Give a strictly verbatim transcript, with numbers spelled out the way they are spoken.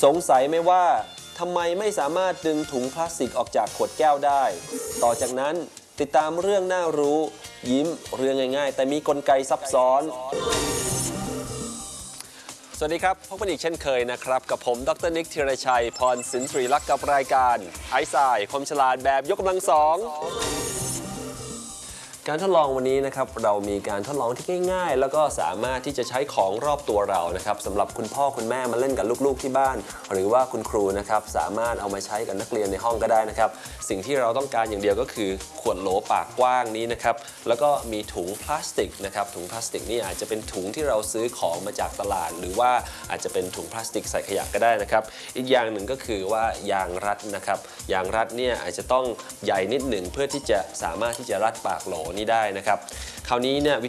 สงสัยไหมว่าทำไมไม่สามารถดึงถุงพลาสติกออกจากขวดแก้วได้ต่อจากนั้นติดตามเรื่องน่ารู้ยิ้มเรื่องง่ายๆแต่มีกลไกซับซ้อนสวัสดีครับพบกันอีกเช่นเคยนะครับกับผมดรนิกธีรชัยพรสินทรีลักษ์กับรายการไอซ์ไซด์คมฉลาดแบบยกกำลังสองการทดลองวันนี้นะครับเรามีการทดลองที่ง่ายๆแล้วก็สามารถที่จะใช้ของรอบตัวเรานะครับสำหรับคุณพ่อคุณแม่มาเล่นกับลูกๆที่บ้านหรือว่าคุณครูนะครับสามารถเอามาใช้กับนักเรียนในห้องก็ได้นะครับสิ่งที่เราต้องการอย่างเดียวก็คือขวดโหลปากกว้างนี้นะครับแล้วก็มีถุงพลาสติกนะครับถุงพลาสติกนี่อาจจะเป็นถุงที่เราซื้อของมาจากตลาดหรือว่าอาจจะเป็นถุงพลาสติกใส่ขยะก็ได้นะครับอีกอย่างหนึ่งก็คือว่ายางรัดนะครับยางรัดเนี่ยอาจจะต้องใหญ่นิดหนึ่งเพื่อที่จะสามารถที่จะรัดปากโหลนี้ได้นะครับคราวนี้เนี่ย